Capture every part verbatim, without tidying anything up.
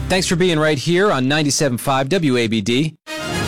Thanks for being right here on ninety-seven point five W A B D.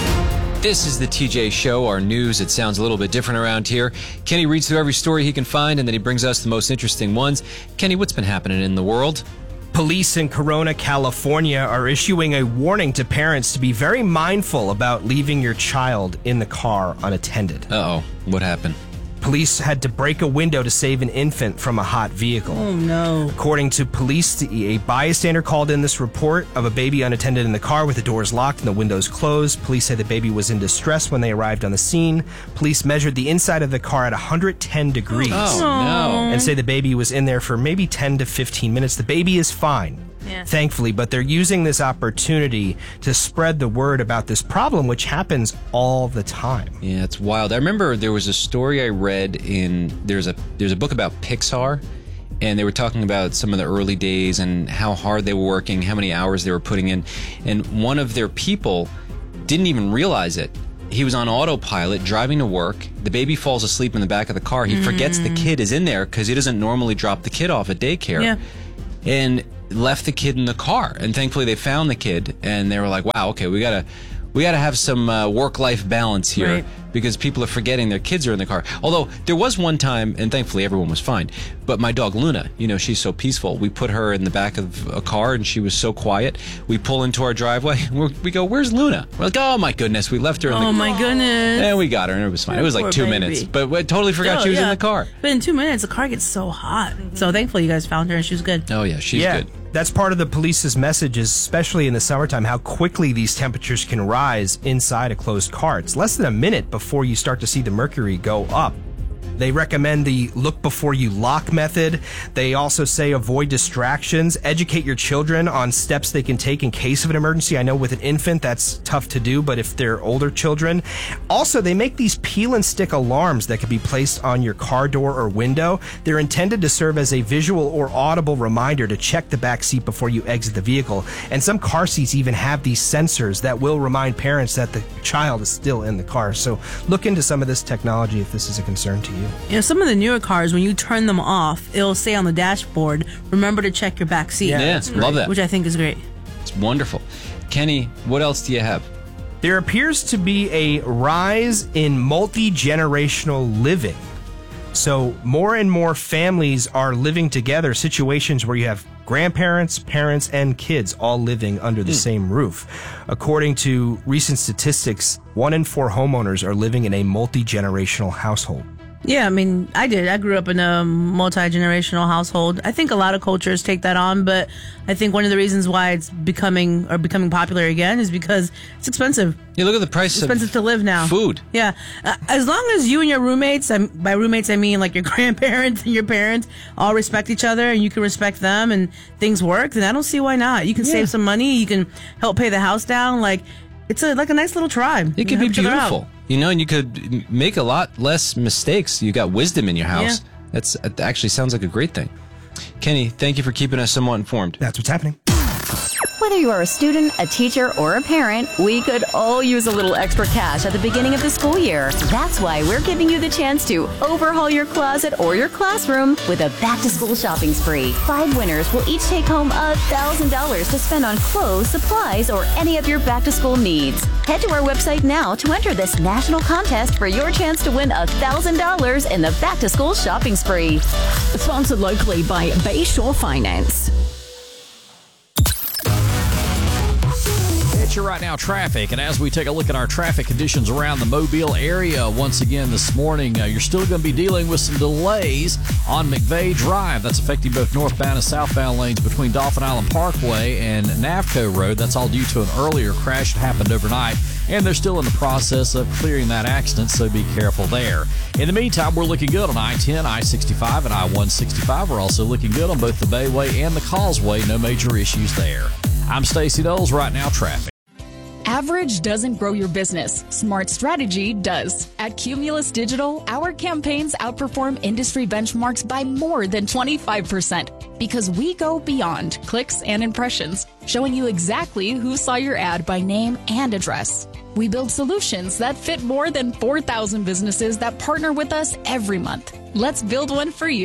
This is the T J Show, our news. It sounds a little bit different around here. Kenny reads through every story he can find, and then he brings us the most interesting ones. Kenny, what's been happening in the world? Police in Corona, California are issuing a warning to parents to be very mindful about leaving your child in the car unattended. Uh-oh. What happened? Police had to break a window to save an infant from a hot vehicle. Oh, no. According to police, a bystander called in this report of a baby unattended in the car with the doors locked and the windows closed. Police say the baby was in distress when they arrived on the scene. Police measured the inside of the car at one hundred ten degrees. Oh, no. And say the baby was in there for maybe ten to fifteen minutes. The baby is fine. Yeah. Thankfully, but they're using this opportunity to spread the word about this problem, which happens all the time. Yeah, it's wild. I remember there was a story I read in, there's a there's a book about Pixar, and they were talking about some of the early days and how hard they were working, how many hours they were putting in, and one of their people didn't even realize it. He was on autopilot driving to work. The baby falls asleep in the back of the car. He mm. forgets the kid is in there because he doesn't normally drop the kid off at daycare. Yeah. And left the kid in the car, and thankfully they found the kid, and they were like, wow, okay, we gotta we gotta have some uh, work-life balance here, right, because people are forgetting their kids are in the car. Although there was one time, and thankfully everyone was fine, but my dog Luna, you know, she's so peaceful. We put her in the back of a car, and she was so quiet. We pull into our driveway, and we go, where's Luna? We're like, oh my goodness, we left her in the car. Oh my goodness. And we got her, and it was fine. It was like Poor two baby. minutes, but we totally forgot Oh, she was yeah. in the car. But in two minutes, the car gets so hot. So thankfully you guys found her, and she was good. Oh yeah, she's yeah. good. That's part of the police's message, is especially in the summertime, how quickly these temperatures can rise inside a closed car. It's less than a minute before you start to see the mercury go up. They recommend the look before you lock method. They also say avoid distractions. Educate your children on steps they can take in case of an emergency. I know with an infant that's tough to do, but if they're older children. Also, they make these peel and stick alarms that can be placed on your car door or window. They're intended to serve as a visual or audible reminder to check the back seat before you exit the vehicle. And some car seats even have these sensors that will remind parents that the child is still in the car. So look into some of this technology if this is a concern to you. You know, some of the newer cars, when you turn them off, it'll say on the dashboard, remember to check your back seat. Yeah, yeah, love that. Which I think is great. It's wonderful. Kenny, what else do you have? There appears to be a rise in multi-generational living. So more and more families are living together, situations where you have grandparents, parents, and kids all living under the mm. same roof. According to recent statistics, one in four homeowners are living in a multi-generational household. Yeah, I mean, I did. I grew up in a multi-generational household. I think a lot of cultures take that on, but I think one of the reasons why it's becoming or becoming popular again is because it's expensive. You look at the price it's expensive of to live now. Food. Yeah. Uh, as long as you and your roommates, I'm, by roommates I mean like your grandparents and your parents, all respect each other and you can respect them and things work, then I don't see why not. You can yeah. save some money. You can help pay the house down. Like, it's a like a nice little tribe. It could be beautiful. You know, and you could make a lot less mistakes. You got wisdom in your house. Yeah. That's that actually sounds like a great thing. Kenny, thank you for keeping us somewhat informed. That's what's happening. Whether you are a student, a teacher, or a parent, we could all use a little extra cash at the beginning of the school year. That's why we're giving you the chance to overhaul your closet or your classroom with a back-to-school shopping spree. Five winners will each take home one thousand dollars to spend on clothes, supplies, or any of your back-to-school needs. Head to our website now to enter this national contest for your chance to win one thousand dollars in the back-to-school shopping spree. Sponsored locally by Bayshore Finance. Your right now traffic, and as we take a look at our traffic conditions around the Mobile area once again this morning, uh, you're still going to be dealing with some delays on McVeigh Drive. That's affecting both northbound and southbound lanes between Dolphin Island Parkway and Navco Road. That's all due to an earlier crash that happened overnight, and they're still in the process of clearing that accident, so be careful there. In the meantime, we're looking good on I ten, I sixty-five, and I one sixty-five. We're also looking good on both the Bayway and the Causeway. No major issues there. I'm Stacey Doles, Right Now Traffic. Average doesn't grow your business. Smart strategy does. At Cumulus Digital, our campaigns outperform industry benchmarks by more than twenty-five percent because we go beyond clicks and impressions, showing you exactly who saw your ad by name and address. We build solutions that fit more than four thousand businesses that partner with us every month. Let's build one for you.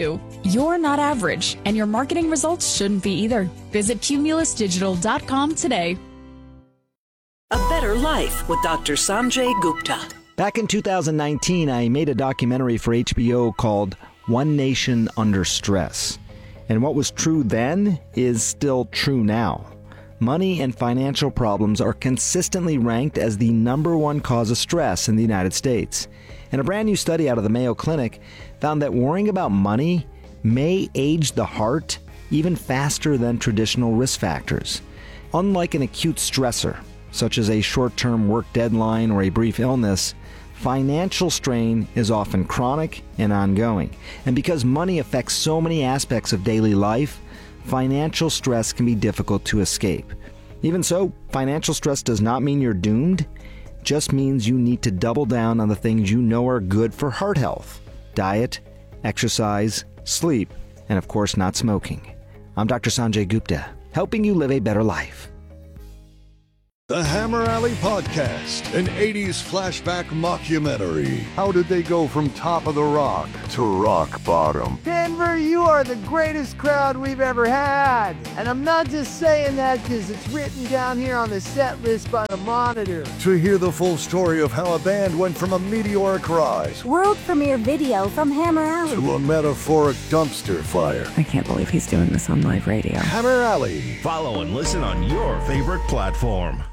You're not average, and your marketing results shouldn't be either. Visit cumulus digital dot com today. A Better Life with Doctor Sanjay Gupta. Back in two thousand nineteen, I made a documentary for H B O called One Nation Under Stress. And what was true then is still true now. Money and financial problems are consistently ranked as the number one cause of stress in the United States. And a brand new study out of the Mayo Clinic found that worrying about money may age the heart even faster than traditional risk factors. Unlike an acute stressor, such as a short-term work deadline or a brief illness, financial strain is often chronic and ongoing. And because money affects so many aspects of daily life, financial stress can be difficult to escape. Even so, financial stress does not mean you're doomed. It just means you need to double down on the things you know are good for heart health: diet, exercise, sleep, and of course not smoking. I'm Doctor Sanjay Gupta, helping you live a better life. The Hammer Alley Podcast, an eighties flashback mockumentary. How did they go from top of the rock to rock bottom? Denver, you are the greatest crowd we've ever had. And I'm not just saying that because it's written down here on the set list by the monitor. To hear the full story of how a band went from a meteoric rise, world premiere video from Hammer Alley, to a metaphoric dumpster fire. I can't believe he's doing this on live radio. Hammer Alley. Follow and listen on your favorite platform.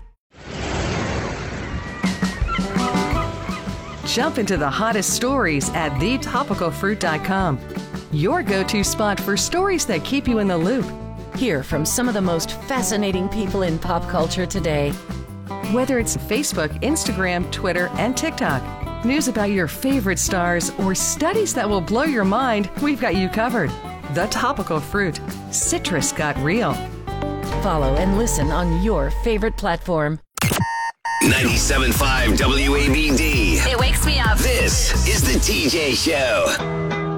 Jump into the hottest stories at the topical fruit dot com. Your go-to spot for stories that keep you in the loop. Hear from some of the most fascinating people in pop culture today. Whether it's Facebook, Instagram, Twitter, and TikTok, news about your favorite stars, or studies that will blow your mind, we've got you covered. The Topical Fruit. Citrus got real. Follow and listen on your favorite platform. ninety-seven point five W A B D. It wakes me up. This is the T J Show.